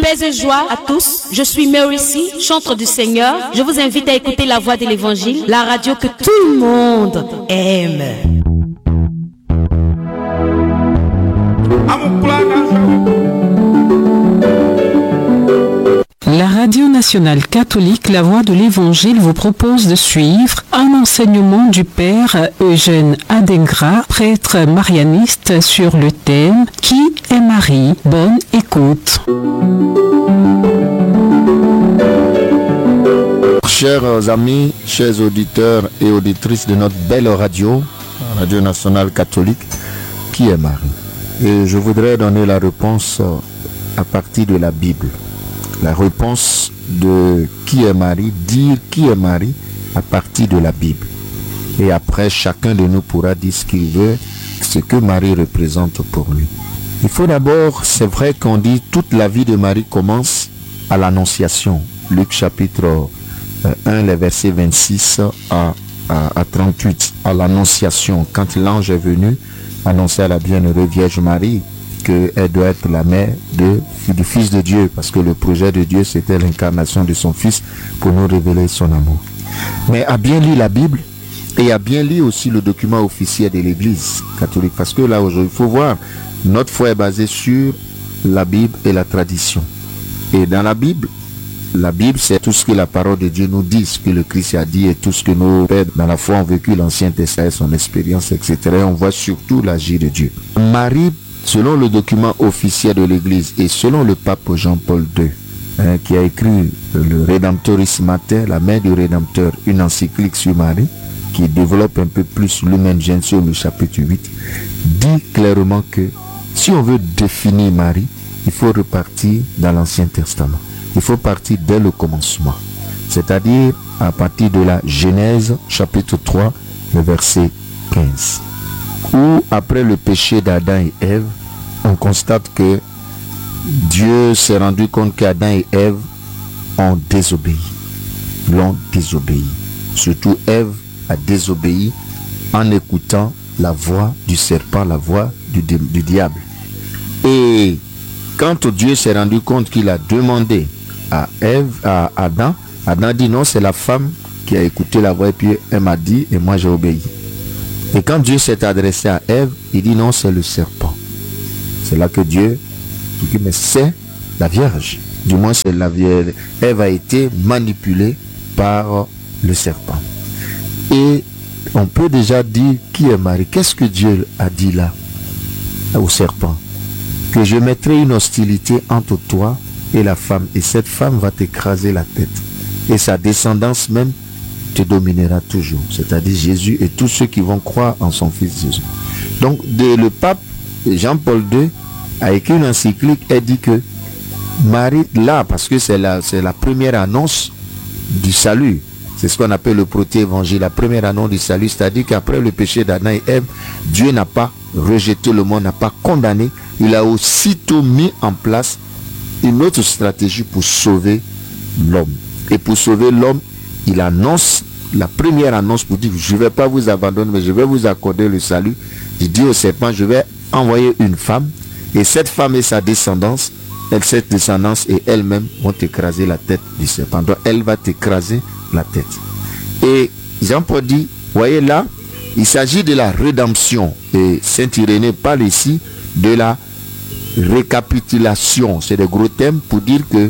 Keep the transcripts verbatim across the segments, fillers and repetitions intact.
Paix et joie à tous. Je suis Mary C, chantre du Seigneur. Je vous invite à écouter la voix de l'évangile, la radio que tout le monde aime. La radio nationale catholique La Voix de l'Évangile vous propose de suivre un enseignement du Père Eugène Adengra, prêtre marianiste, sur le thème « Qui est Marie ?» Bonne écoute. Chers amis, chers auditeurs et auditrices de notre belle radio, Radio nationale catholique, qui est Marie? Et je voudrais donner la réponse à partir de la Bible. La réponse de qui est Marie, dire qui est Marie à partir de la Bible. Et après, chacun de nous pourra dire ce qu'il veut, ce que Marie représente pour lui. Il faut d'abord, c'est vrai qu'on dit toute la vie de Marie commence à l'Annonciation. Luc chapitre un, les versets vingt-six à, à, à trente-huit, à l'Annonciation, quand l'ange est venu annoncer à la bienheureuse Vierge Marie qu'elle doit être la mère de, du Fils de Dieu, parce que le projet de Dieu, c'était l'incarnation de son Fils pour nous révéler son amour. Mais à bien lire la Bible et à bien lire aussi le document officiel de l'Église catholique, parce que là aujourd'hui, il faut voir, notre foi est basée sur la Bible et la tradition. Et dans la Bible, la Bible, c'est tout ce que la parole de Dieu nous dit, ce que le Christ a dit et tout ce que nos pères dans la foi ont vécu, l'Ancien Testament, son expérience, et cetera. Et on voit surtout l'agir de Dieu. Marie, selon le document officiel de l'Église et selon le pape Jean-Paul deux, hein, qui a écrit le Redemptoris Mater, la mère du Rédempteur, une encyclique sur Marie, qui développe un peu plus l'Humaine Gentium, le chapitre huit, dit clairement que si on veut définir Marie, il faut repartir dans l'Ancien Testament. Il faut partir dès le commencement, c'est-à-dire à partir de la Genèse chapitre trois, le verset quinze, où après le péché d'Adam et Ève, on constate que Dieu s'est rendu compte qu'Adam et Ève ont désobéi, l'ont désobéi. Surtout Ève a désobéi en écoutant la voix du serpent, la voix du, du diable. Et quand Dieu s'est rendu compte qu'il a demandé à Ève, à Adam, Adam dit non, c'est la femme qui a écouté la voix et puis elle m'a dit et moi j'ai obéi. Et quand Dieu s'est adressé à Ève, il dit non, c'est le serpent. C'est là que Dieu dit mais c'est la Vierge. Du moins c'est la Vierge. Ève a été manipulée par le serpent. Et on peut déjà dire qui est Marie. Qu'est-ce que Dieu a dit là au serpent? Que je mettrai une hostilité entre toi et la femme, et cette femme va t'écraser la tête, et sa descendance même te dominera toujours, c'est-à-dire Jésus et tous ceux qui vont croire en son Fils Jésus. Donc de, le pape Jean-Paul deux a écrit une encyclique et dit que Marie, là, parce que c'est la, c'est la première annonce du salut, c'est ce qu'on appelle le proté-évangile, la première annonce du salut, c'est-à-dire qu'après le péché d'Adam et Ève, Dieu n'a pas rejeté le monde, n'a pas condamné, il a aussitôt mis en place une autre stratégie pour sauver l'homme. Et pour sauver l'homme, il annonce, la première annonce pour dire, je ne vais pas vous abandonner, mais je vais vous accorder le salut. Il dit au serpent, je vais envoyer une femme, et cette femme et sa descendance, elle, cette descendance et elle-même vont écraser la tête du serpent. Donc elle va t'écraser la tête. Et Jean-Paul dit, voyez là, il s'agit de la rédemption. Et Saint Irénée parle ici de la récapitulation. C'est des gros thèmes pour dire que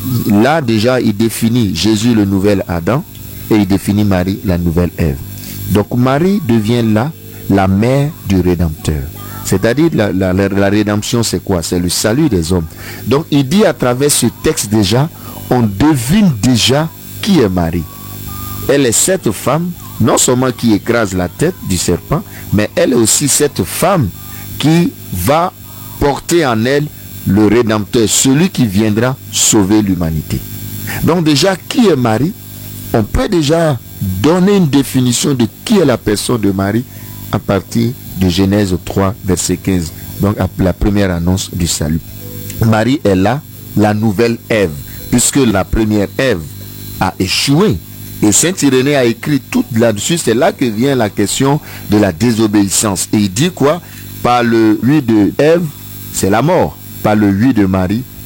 là déjà il définit Jésus le nouvel Adam et il définit Marie la nouvelle Ève. Donc Marie devient là la mère du Rédempteur. C'est-à-dire la, la, la, la rédemption c'est quoi? C'est le salut des hommes. Donc il dit à travers ce texte déjà, on devine déjà qui est Marie. Elle est cette femme, non seulement qui écrase la tête du serpent, mais elle est aussi cette femme qui va porter en elle le Rédempteur, celui qui viendra sauver l'humanité. Donc déjà, qui est Marie? On peut déjà donner une définition de qui est la personne de Marie à partir de Genèse trois, verset quinze. Donc la première annonce du salut. Marie est là, la nouvelle Ève, puisque la première Ève a échoué. Et Saint Irénée a écrit tout là-dessus. C'est là que vient la question de la désobéissance. Et il dit quoi? Par le oui de Ève, c'est la mort. Par le oui de Marie,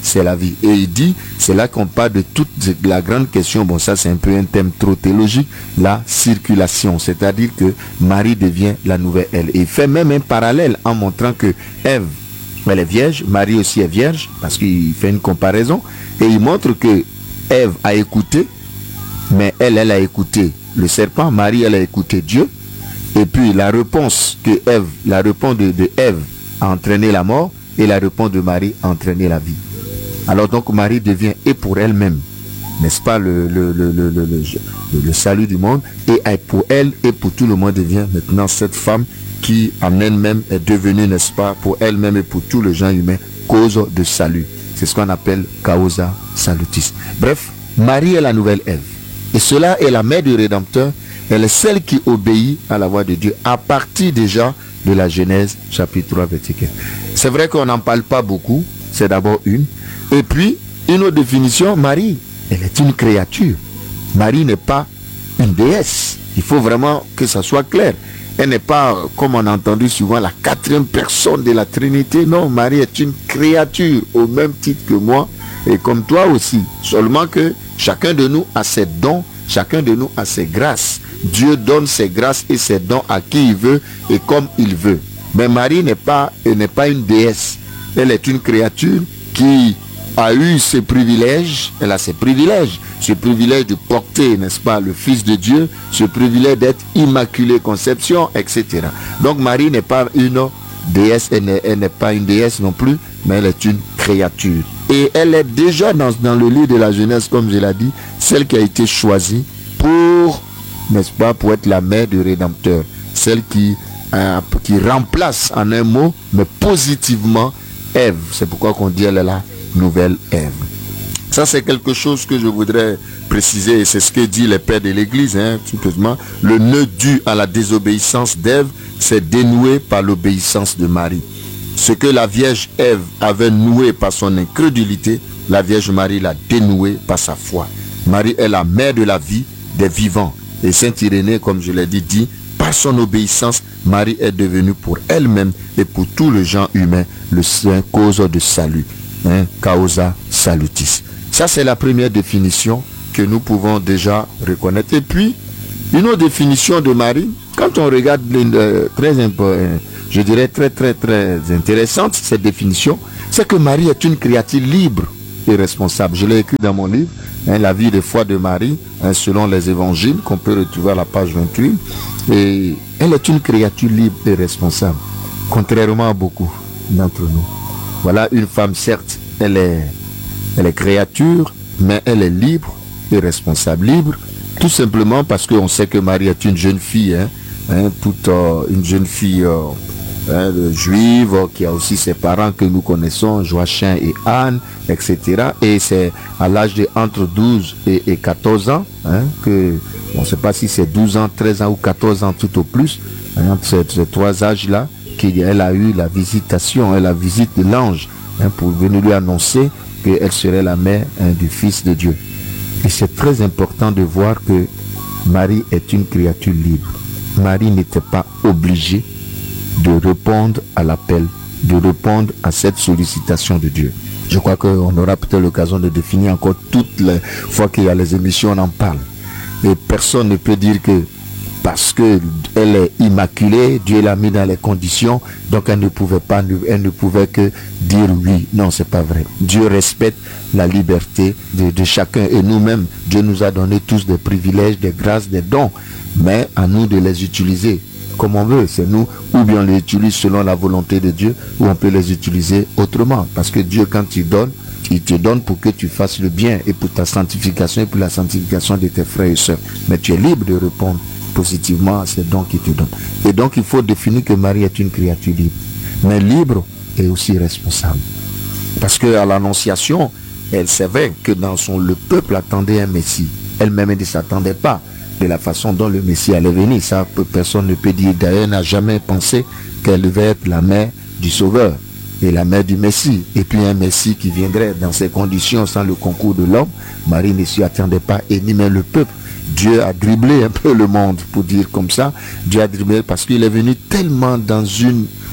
c'est la vie. Et il dit, c'est là qu'on parle de toute la grande question, bon ça c'est un peu un thème trop théologique, la circulation, c'est-à-dire que Marie devient la nouvelle Ève. Et il fait même un parallèle en montrant que Ève, elle est vierge, Marie aussi est vierge, parce qu'il fait une comparaison, et il montre que Ève a écouté, mais elle, elle a écouté le serpent, Marie, elle a écouté Dieu, et puis la réponse que Ève, la réponse de, de Ève a entraîné la mort, et la réponse de Marie a entraîné la vie. Alors donc Marie devient, et pour elle-même, n'est-ce pas, le, le, le, le, le, le, le salut du monde, et pour elle et pour tout le monde devient maintenant cette femme qui en elle-même est devenue, n'est-ce pas, pour elle-même et pour tout le genre humain, cause de salut. C'est ce qu'on appelle causa salutis. Bref, Marie est la nouvelle Ève. Et cela est la mère du Rédempteur. Elle est celle qui obéit à la voix de Dieu à partir déjà de la Genèse chapitre trois verset quinze. C'est vrai qu'on n'en parle pas beaucoup, c'est d'abord une. Et puis, une autre définition, Marie, elle est une créature. Marie n'est pas une déesse. Il faut vraiment que ça soit clair. Elle n'est pas, comme on a entendu souvent, la quatrième personne de la Trinité. Non, Marie est une créature au même titre que moi et comme toi aussi. Seulement que chacun de nous a ses dons, chacun de nous a ses grâces. Dieu donne ses grâces et ses dons à qui il veut et comme il veut. Mais Marie n'est pas, elle n'est pas une déesse. Elle est une créature qui a eu ses privilèges, elle a ses privilèges, ce privilège de porter, n'est-ce pas, le Fils de Dieu, ce privilège d'être immaculée conception, et cetera. Donc Marie n'est pas une déesse, elle n'est, elle n'est pas une déesse non plus, mais elle est une créature. Et elle est déjà dans, dans le livre de la Genèse, comme je l'ai dit, celle qui a été choisie pour, n'est-ce pas, pour être la mère du Rédempteur, celle qui, euh, qui remplace en un mot, mais positivement, Ève. C'est pourquoi qu'on dit elle est la nouvelle Ève. Ça c'est quelque chose que je voudrais préciser et c'est ce que dit les pères de l'église, hein, simplement. Le nœud dû à la désobéissance d'Ève c'est dénoué par l'obéissance de Marie. Ce que la Vierge Ève avait noué par son incrédulité, la Vierge Marie l'a dénoué par sa foi. Marie est la mère de la vie des vivants. Et Saint Irénée, comme je l'ai dit, dit par son obéissance, Marie est devenue pour elle-même et pour tout le genre humain le saint cause de salut. Hein, causa salutis. Ça c'est la première définition que nous pouvons déjà reconnaître. Et puis, une autre définition de Marie, quand on regarde euh, très euh, je dirais très très très intéressante cette définition, c'est que Marie est une créature libre et responsable. Je l'ai écrit dans mon livre, hein, La vie de foi de Marie, hein, selon les évangiles, qu'on peut retrouver à la page vingt-huit. Et elle est une créature libre et responsable, contrairement à beaucoup d'entre nous. Voilà une femme, certes, elle est, elle est créature, mais elle est libre et responsable. Libre, tout simplement parce qu'on sait que Marie est une jeune fille, hein, hein, toute euh, une jeune fille euh, hein, juive, qui a aussi ses parents que nous connaissons, Joachim et Anne, et cetera. Et c'est à l'âge de entre douze et, et quatorze ans, hein, que, on ne sait pas si c'est douze ans, treize ans ou quatorze ans tout au plus, hein, entre ces, ces trois âges-là, qu'elle a eu la visitation, la visite de l'ange, hein, pour venir lui annoncer qu'elle serait la mère, hein, du Fils de Dieu. Et c'est très important de voir que Marie est une créature libre. Marie n'était pas obligée de répondre à l'appel, de répondre à cette sollicitation de Dieu. Je crois qu'on aura peut-être l'occasion de définir encore toutes les fois qu'il y a les émissions, on en parle. Et personne ne peut dire que parce qu'elle est immaculée, Dieu l'a mis dans les conditions, donc elle ne pouvait pas, elle ne pouvait que dire oui. Non, c'est pas vrai. Dieu respecte la liberté de, de chacun et nous-mêmes, Dieu nous a donné tous des privilèges, des grâces, des dons, mais à nous de les utiliser comme on veut. C'est nous, ou bien on les utilise selon la volonté de Dieu, ou on peut les utiliser autrement. Parce que Dieu, quand il donne, il te donne pour que tu fasses le bien et pour ta sanctification et pour la sanctification de tes frères et sœurs. Mais tu es libre de répondre positivement à ces dons qu'il te donne. Et donc il faut définir que Marie est une créature libre. Mais libre et aussi responsable. Parce qu'à l'Annonciation, elle savait que dans son, le peuple attendait un Messie. Elle-même ne s'attendait pas de la façon dont le Messie allait venir. Ça, personne ne peut dire. D'ailleurs, elle n'a jamais pensé qu'elle devait être la mère du Sauveur et la mère du Messie. Et puis un Messie qui viendrait dans ces conditions sans le concours de l'homme. Marie ne s'y attendait pas et ni même le peuple. Dieu a dribblé un peu le monde, pour dire comme ça. Dieu a dribblé parce qu'il est venu tellement dans une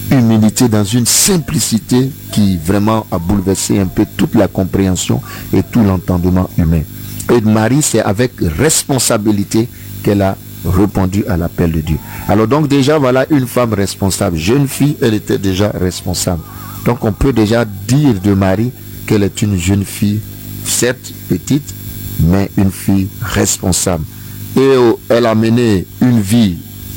humilité, dans une simplicité qui vraiment a bouleversé un peu toute la compréhension et tout l'entendement humain. Et Marie, c'est avec responsabilité qu'elle a répondu à l'appel de Dieu. Alors donc déjà, voilà une femme responsable. Jeune fille, elle était déjà responsable. Donc on peut déjà dire de Marie qu'elle est une jeune fille, certes petite, mais une fille responsable. Et elle a mené une vie,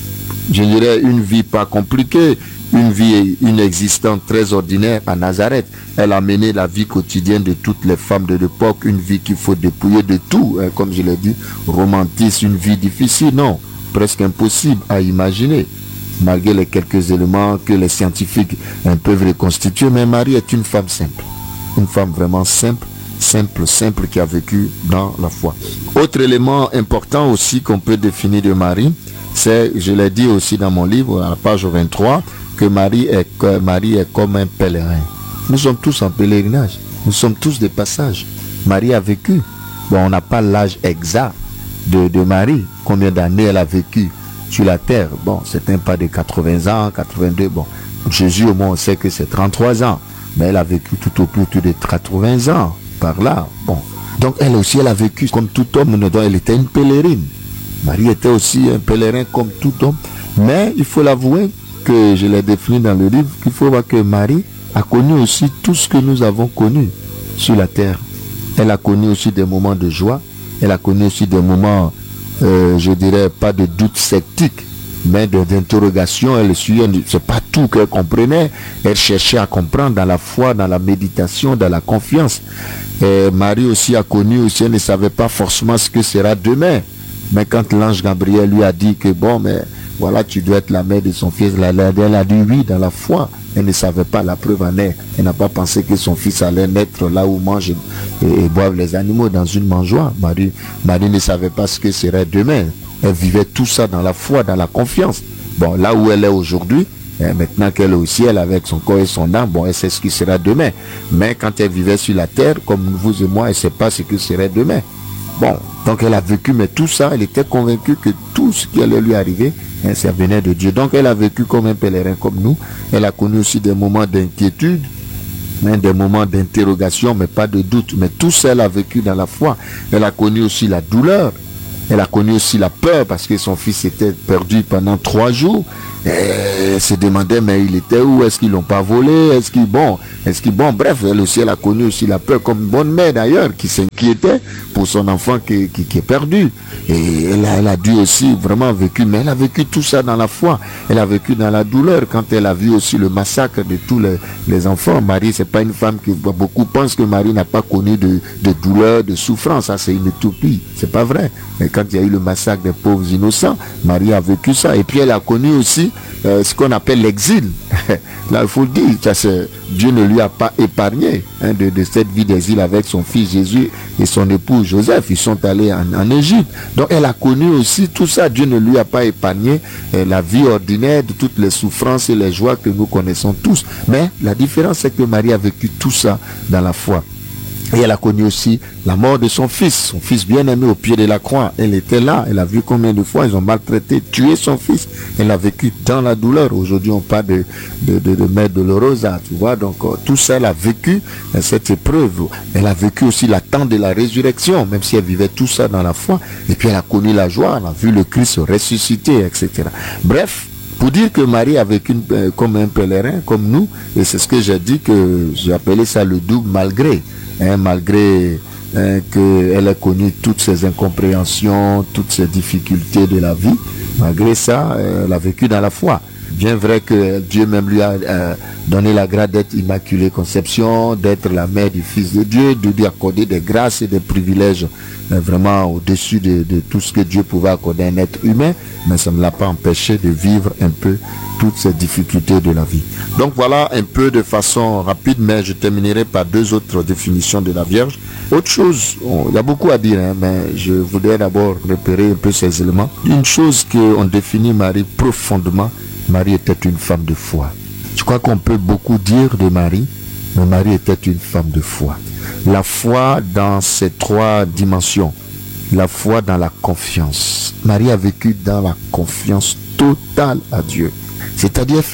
je dirais une vie pas compliquée, une vie, une existence très ordinaire à Nazareth. Elle a mené la vie quotidienne de toutes les femmes de l'époque, une vie qu'il faut dépouiller de tout, hein, comme je l'ai dit, romantisme, une vie difficile, non, presque impossible à imaginer, malgré les quelques éléments que les scientifiques hein, peuvent reconstituer. Mais Marie est une femme simple, une femme vraiment simple, simple, simple, qui a vécu dans la foi. Autre élément important aussi qu'on peut définir de Marie, c'est, je l'ai dit aussi dans mon livre, à la page vingt-trois, que Marie est, que Marie est comme un pèlerin. Nous sommes tous en pèlerinage. Nous sommes tous de passage. Marie a vécu. Bon, on n'a pas l'âge exact de, de Marie. Combien d'années elle a vécu sur la terre? Bon, c'est un pas de quatre-vingts ans, quatre-vingt-deux. Bon, Jésus, au moins, on sait que c'est trente-trois ans. Mais elle a vécu tout au plus de quatre-vingts ans. Par là. Bon. Donc, elle aussi, elle a vécu comme tout homme. Elle était une pèlerine. Marie était aussi un pèlerin comme tout homme. Mais, il faut l'avouer, que je l'ai défini dans le livre, qu'il faut voir que Marie a connu aussi tout ce que nous avons connu sur la terre. Elle a connu aussi des moments de joie, elle a connu aussi des moments, euh, je dirais, pas de doute sceptique, mais d'interrogation. Elle suivait, c'est pas tout qu'elle comprenait, elle cherchait à comprendre dans la foi, dans la méditation, dans la confiance. Et Marie aussi a connu aussi, elle ne savait pas forcément ce que sera demain. Mais quand l'ange Gabriel lui a dit que bon, mais voilà, tu dois être la mère de son fils, elle a dit oui dans la foi. Elle ne savait pas, la preuve en est. Elle n'a pas pensé que son fils allait naître là où mangent et, et, et boivent les animaux, dans une mangeoire. Marie, Marie ne savait pas ce que serait demain. Elle vivait tout ça dans la foi, dans la confiance. Bon, là où elle est aujourd'hui, maintenant qu'elle est au ciel avec son corps et son âme, bon, elle sait ce qui sera demain. Mais quand elle vivait sur la terre, comme vous et moi, elle ne sait pas ce que serait demain. Bon, donc elle a vécu, mais tout ça, elle était convaincue que tout ce qui allait lui arriver, hein, ça venait de Dieu. Donc elle a vécu comme un pèlerin comme nous. Elle a connu aussi des moments d'inquiétude, hein, des moments d'interrogation, mais pas de doute. Mais tout ça, elle a vécu dans la foi. Elle a connu aussi la douleur. Elle a connu aussi la peur parce que son fils était perdu pendant trois jours. Et elle se demandait, mais il était où? Est-ce qu'ils l'ont pas volé? Est-ce qu'ils, bon, est-ce qu'ils, bon, bref, elle aussi, elle a connu aussi la peur comme une bonne mère d'ailleurs, qui s'inquiétait pour son enfant qui, qui, qui est perdu. Et elle a, elle a dû aussi vraiment vécu, mais elle a vécu tout ça dans la foi. Elle a vécu dans la douleur quand elle a vu aussi le massacre de tous les, les enfants. Marie, c'est pas une femme que beaucoup pensent que Marie n'a pas connu de, de douleur, de souffrance. Ça, c'est une utopie. C'est pas vrai. Mais quand il y a eu le massacre des pauvres innocents, Marie a vécu ça. Et puis elle a connu aussi euh, ce qu'on appelle l'exil. Là, il faut le dire, ça, c'est, Dieu ne lui a pas épargné hein, de, de cette vie d'exil avec son fils Jésus et son époux Joseph. Ils sont allés en, en Égypte. Donc elle a connu aussi tout ça. Dieu ne lui a pas épargné euh, la vie ordinaire de toutes les souffrances et les joies que nous connaissons tous. Mais la différence, c'est que Marie a vécu tout ça dans la foi. Et elle a connu aussi la mort de son fils, son fils bien-aimé au pied de la croix. Elle était là, elle a vu combien de fois ils ont maltraité, tué son fils. Elle a vécu dans la douleur. Aujourd'hui, on parle de, de, de, de Mère Dolorosa, tu vois. Donc, euh, tout ça, elle a vécu euh, cette épreuve. Elle a vécu aussi l'attente de la résurrection, même si elle vivait tout ça dans la foi. Et puis, elle a connu la joie, elle a vu le Christ ressusciter, et cetera. Bref, pour dire que Marie a vécu euh, comme un pèlerin, comme nous, et c'est ce que j'ai dit, que j'ai appelé ça le double malgré. Hein, malgré hein, qu'elle ait connu toutes ces incompréhensions, toutes ces difficultés de la vie, malgré ça, elle a vécu dans la foi. Bien vrai que Dieu même lui a euh, donné la grâce d'être Immaculée Conception, d'être la mère du Fils de Dieu, de lui accorder des grâces et des privilèges euh, vraiment au-dessus de, de tout ce que Dieu pouvait accorder à un être humain, mais ça ne l'a pas empêché de vivre un peu toutes ces difficultés de la vie. Donc voilà un peu de façon rapide, mais je terminerai par deux autres définitions de la Vierge. Autre chose, on, il y a beaucoup à dire, hein, mais je voudrais d'abord repérer un peu ces éléments. Une chose qu'on définit Marie profondément, Marie était une femme de foi. Je crois qu'on peut beaucoup dire de Marie, mais Marie était une femme de foi. La foi dans ces trois dimensions. La foi dans la confiance. Marie a vécu dans la confiance totale à Dieu. C'est-à-dire, elle faisait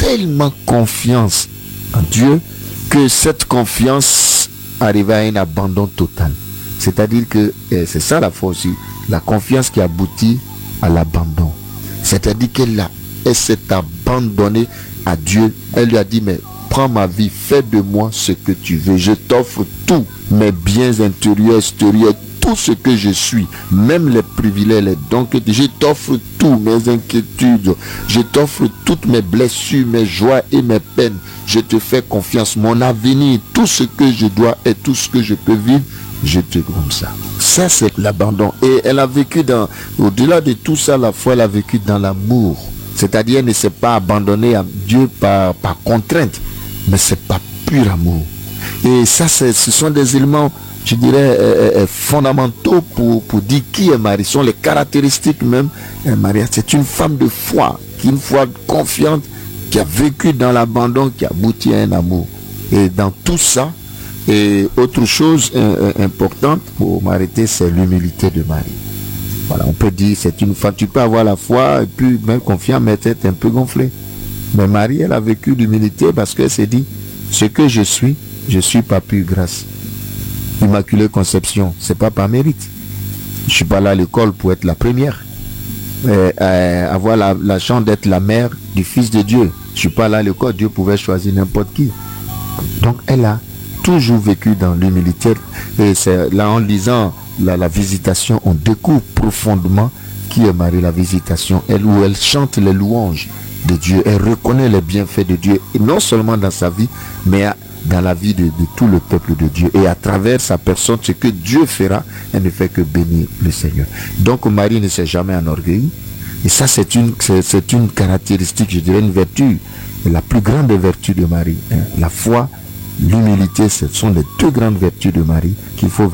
tellement confiance en Dieu que cette confiance arrivait à un abandon total. C'est-à-dire que c'est ça la foi aussi, la confiance qui aboutit à l'abandon. C'est-à-dire qu'elle a, elle s'est abandonnée à Dieu. Elle lui a dit, mais prends ma vie, fais de moi ce que tu veux. Je t'offre tous mes biens intérieurs, extérieurs, tout ce que je suis, même les privilèges, les dons que je t'offre tous mes inquiétudes, je t'offre toutes mes blessures, mes joies et mes peines. Je te fais confiance, mon avenir, tout ce que je dois et tout ce que je peux vivre, je te comme ça. Ça, c'est l'abandon. Et elle a vécu dans, au-delà de tout ça, la foi, elle a vécu dans l'amour. C'est-à-dire, elle ne s'est pas abandonnée à Dieu par, par contrainte, mais c'est par pur amour. Et ça, c'est, ce sont des éléments, je dirais, euh, euh, fondamentaux pour, pour dire qui est Marie. Ce sont les caractéristiques même. Euh, Marie, c'est une femme de foi, qui une foi confiante, qui a vécu dans l'abandon, qui a abouti à un amour. Et dans tout ça, et autre chose euh, importante pour m'arrêter, c'est l'humilité de Marie. Voilà, on peut dire, c'est une femme, tu peux avoir la foi et puis même confiant, mais être un peu gonflé. Mais Marie, elle a vécu l'humilité parce qu'elle s'est dit, ce que je suis, je suis par pure grâce. Immaculée Conception, c'est pas par mérite. Je suis pas là à l'école pour être la première. Euh, euh, avoir la, la chance d'être la mère du Fils de Dieu. Je suis pas là à l'école, Dieu pouvait choisir n'importe qui. Donc elle a toujours vécu dans l'humilité. Et c'est là en lisant la, la visitation, on découvre profondément qui est Marie, la visitation. Elle où elle chante les louanges de Dieu. Elle reconnaît les bienfaits de Dieu. Et non seulement dans sa vie, mais dans la vie de, de tout le peuple de Dieu. Et à travers sa personne, ce que Dieu fera, elle ne fait que bénir le Seigneur. Donc Marie ne s'est jamais enorgueillie. Et ça, c'est une, c'est, c'est une caractéristique, je dirais une vertu, la plus grande vertu de Marie. Hein. La foi, l'humilité, ce sont les deux grandes vertus de Marie qu'il faut